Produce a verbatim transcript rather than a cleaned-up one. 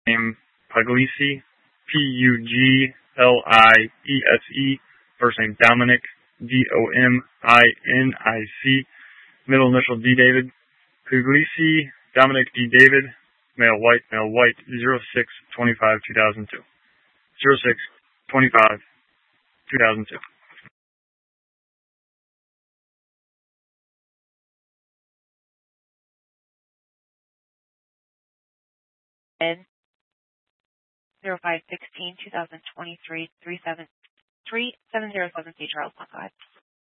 name Puglisi, P U G L I E S E, first name Dominic, D O M I N I C, middle initial D David, Puglisi, Dominic D David, male white, male white, zero six twenty-five two thousand two. zero six twenty-five two thousand two. zero five sixteen two thousand twenty-three three seven three seven zero seven C Charles. Go ahead.